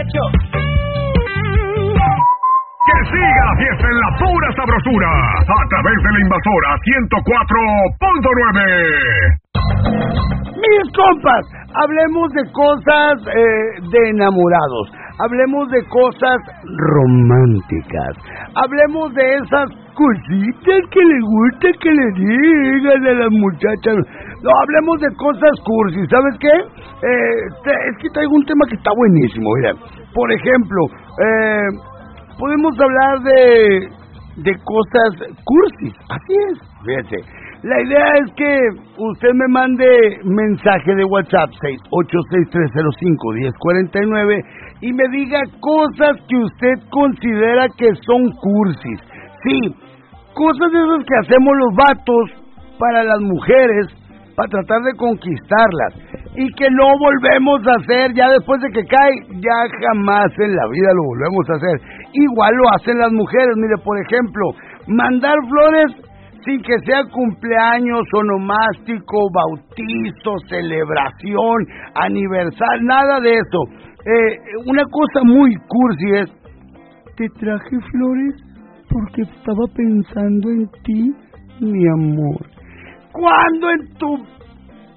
Que siga la fiesta en la pura sabrosura a través de la Invasora 104.9. Mis compas, hablemos de cosas de enamorados, hablemos de cosas románticas, hablemos de esas cositas que le gusta que le digan a las muchachas. No, hablemos de cosas cursis, ¿sabes qué? Es que traigo un tema que está buenísimo, mira. Por ejemplo, podemos hablar de cosas cursis, así es, fíjate. La idea es que usted me mande mensaje de WhatsApp 686-305-1049 y me diga cosas que usted considera que son cursis. Sí, cosas de esas que hacemos los vatos para las mujeres, para tratar de conquistarlas, y que no volvemos a hacer ya después de que cae, ya jamás en la vida lo volvemos a hacer. Igual lo hacen las mujeres. Mire, por ejemplo, mandar flores sin que sea cumpleaños, onomástico, bautizo, celebración, aniversario, nada de eso. Una cosa muy cursi es: te traje flores porque estaba pensando en ti, mi amor. ¿Cuándo en tu